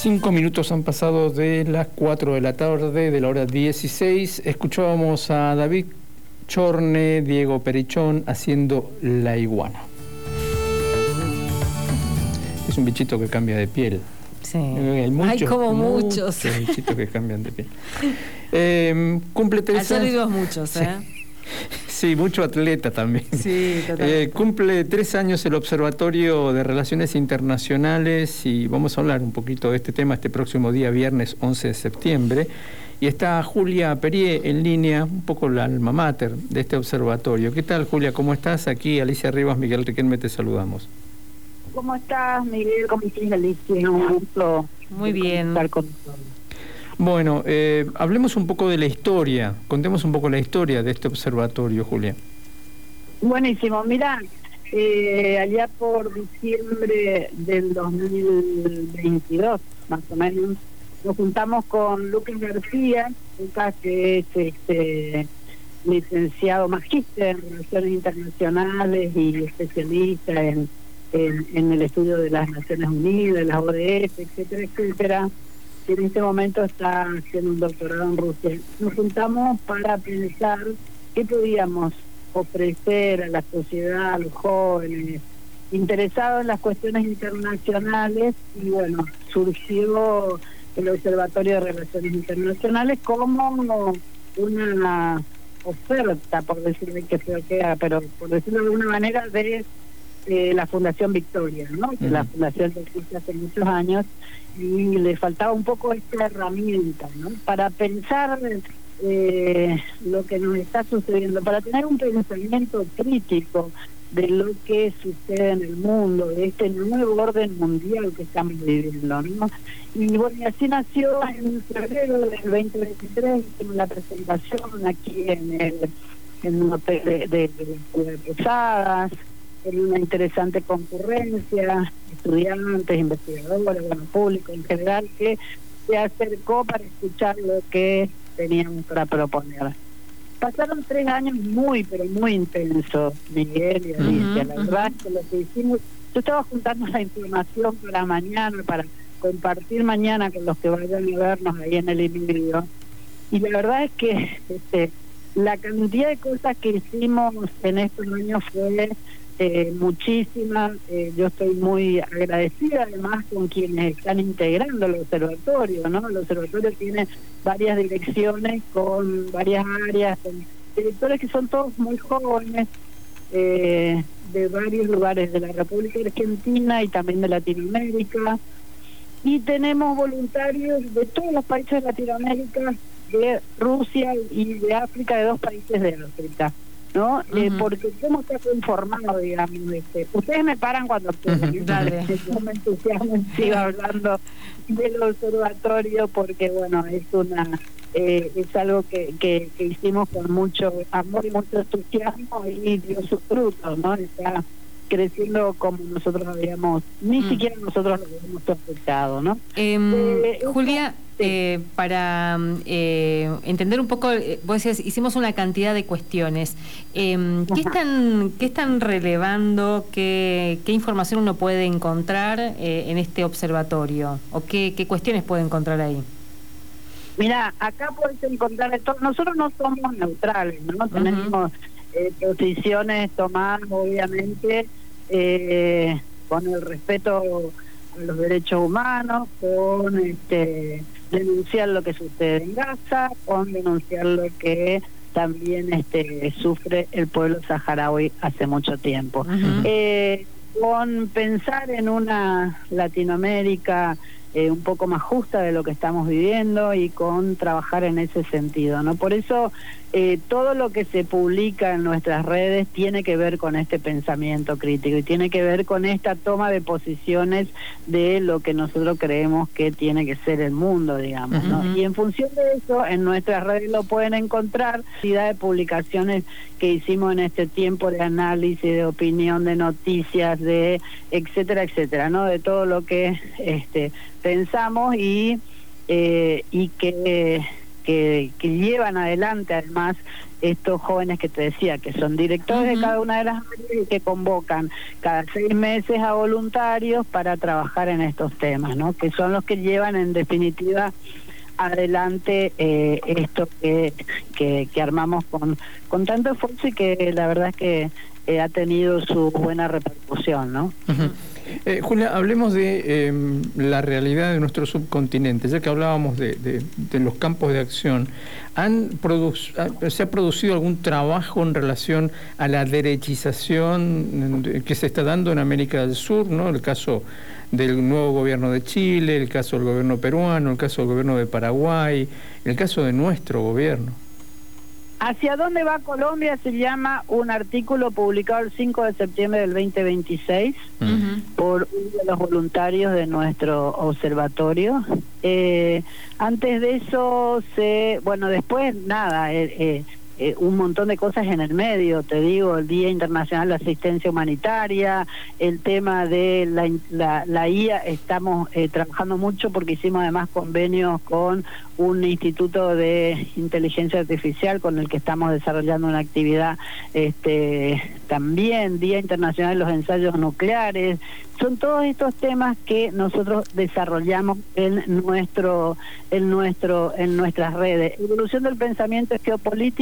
5 minutos han pasado de las 4 de la tarde, de la hora 16. Escuchábamos a David Chorne, Diego Perichón haciendo La Iguana. Es un bichito que cambia de piel. Sí. Hay como muchos bichitos que cambian de piel. Cumple 3 años. Ayer muchos, sí. Sí, mucho atleta también. Sí, totalmente. Cumple 3 años el Observatorio de Relaciones Internacionales y vamos a hablar un poquito de este tema este próximo día, viernes 11 de septiembre. Y está Julia Perier en línea, un poco la alma mater de este observatorio. ¿Qué tal, Julia? ¿Cómo estás? Aquí Alicia Rivas, Miguel Riquelme, te saludamos. ¿Cómo estás, Miguel? ¿Cómo estás, Alicia? Un gusto. Muy bien. Estar con todos. Bueno, hablemos un poco de la historia, contemos un poco la historia de este observatorio, Julia. Buenísimo, mirá, allá por diciembre del 2022, más o menos, nos juntamos con Lucas García, Lucas que es licenciado magíster en Relaciones Internacionales y especialista en el estudio de las Naciones Unidas, las ODS, etcétera, etcétera. Que en este momento está haciendo un doctorado en Rusia. Nos juntamos para pensar qué podíamos ofrecer a la sociedad, a los jóvenes interesados en las cuestiones internacionales, y bueno, surgió el Observatorio de Relaciones Internacionales como una oferta, por decirlo que feo queda, pero por decirlo de alguna manera, de la Fundación Victoria, ¿no? Que la Fundación existe hace muchos años y le faltaba un poco esta herramienta, ¿no? Para pensar lo que nos está sucediendo, para tener un pensamiento crítico de lo que sucede en el mundo, de este nuevo orden mundial que estamos viviendo, ¿no? Y bueno, y así nació en febrero del 2023, en la presentación aquí en un hotel de Posadas, en una interesante concurrencia, estudiantes, investigadores, bueno, público en general, que se acercó para escuchar lo que teníamos para proponer. Pasaron 3 años muy, pero muy intensos, Miguel y Alicia. La verdad es que lo que hicimos, yo estaba juntando la información para mañana, para compartir mañana con los que vayan a vernos ahí en el inicio, y la verdad es que la cantidad de cosas que hicimos en estos años fue muchísima. Yo estoy muy agradecida además con quienes están integrando el observatorio, ¿no? El observatorio tiene varias direcciones con varias áreas, con directores que son todos muy jóvenes, de varios lugares de la República Argentina y también de Latinoamérica, y tenemos voluntarios de todos los países de Latinoamérica, de Rusia y de África, de 2 países de África, ¿no? Porque cómo está conformado, digamos, ustedes me paran cuando ustedes dale. Yo me entusiasmo, sigo hablando del observatorio, porque bueno, es algo que hicimos con mucho amor y mucho entusiasmo, y dio sus frutos, ¿no? Está creciendo como nosotros habíamos, ni siquiera nosotros lo habíamos sospechado, ¿no? Julia, para entender un poco, vos decías, hicimos una cantidad de cuestiones. ¿Qué están relevando? ¿Qué información uno puede encontrar en este observatorio? ¿O qué cuestiones puede encontrar ahí? Mira, acá puedes encontrar de todo. Nosotros no somos neutrales, ¿no? Tenemos posiciones tomadas, obviamente, con el respeto a los derechos humanos, con denunciar lo que sucede en Gaza, con denunciar lo que también sufre el pueblo saharaui hace mucho tiempo, con pensar en una Latinoamérica un poco más justa de lo que estamos viviendo, y con trabajar en ese sentido, ¿no? Por eso todo lo que se publica en nuestras redes tiene que ver con este pensamiento crítico y tiene que ver con esta toma de posiciones de lo que nosotros creemos que tiene que ser el mundo, digamos, ¿no? Y en función de eso, en nuestras redes lo pueden encontrar, cantidad de publicaciones que hicimos en este tiempo de análisis, de opinión, de noticias, de etcétera, etcétera, ¿no? De todo lo que pensamos y que llevan adelante además estos jóvenes que te decía, que son directores de cada una de las áreas y que convocan cada 6 meses a voluntarios para trabajar en estos temas, ¿no? Que son los que llevan en definitiva adelante esto que armamos con tanto esfuerzo y que la verdad es que ha tenido su buena repercusión, ¿no? Julia, hablemos de la realidad de nuestro subcontinente, ya que hablábamos de los campos de acción. ¿Se ha producido algún trabajo en relación a la derechización que se está dando en América del Sur, ¿no? El caso del nuevo gobierno de Chile, el caso del gobierno peruano, el caso del gobierno de Paraguay, el caso de nuestro gobierno. ¿Hacia dónde va Colombia? Se llama un artículo publicado el 5 de septiembre del 2026 por uno de los voluntarios de nuestro observatorio. Antes de eso, después nada, un montón de cosas en el medio, te digo, el Día Internacional de Asistencia Humanitaria, el tema de la IA, estamos trabajando mucho porque hicimos además convenios con un instituto de inteligencia artificial con el que estamos desarrollando una actividad también, Día Internacional de los Ensayos Nucleares. Son todos estos temas que nosotros desarrollamos en nuestras redes. Evolución del pensamiento geopolítico